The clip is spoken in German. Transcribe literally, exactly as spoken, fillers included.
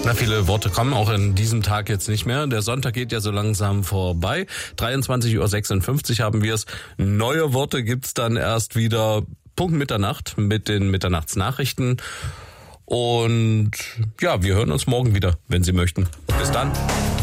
Na, viele Worte kommen auch in diesem Tag jetzt nicht mehr. Der Sonntag geht ja so langsam vorbei. dreiundzwanzig Uhr sechsundfünfzig haben wir es. Neue Worte gibt's dann erst wieder Punkt Mitternacht mit den Mitternachtsnachrichten. Und ja, wir hören uns morgen wieder, wenn Sie möchten. Bis dann.